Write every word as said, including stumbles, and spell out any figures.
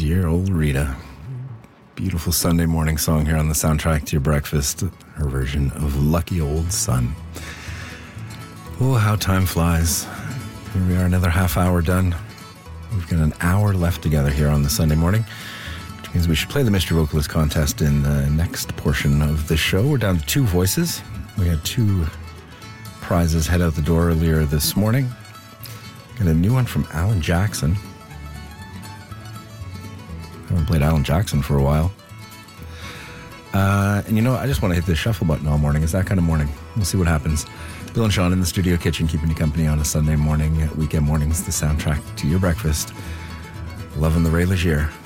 Dear Old Rita. Beautiful Sunday morning song here on the soundtrack to your breakfast. Her version of Lucky Old Sun. Oh, how time flies. Here we are, another half hour done. We've got an hour left together here on the Sunday morning, which means we should play the Mystery Vocalist contest in the next portion of the show. We're down to two voices. We had two prizes head out the door earlier this morning. Got a new one from Alan Jackson. Haven't played Alan Jackson for a while. Uh, and you know, I just want to hit the shuffle button all morning. It's that kind of morning. We'll see what happens. Bill and Sean in the studio kitchen, keeping you company on a Sunday morning. Weekend mornings, the soundtrack to your breakfast. Loving the Ray Legier.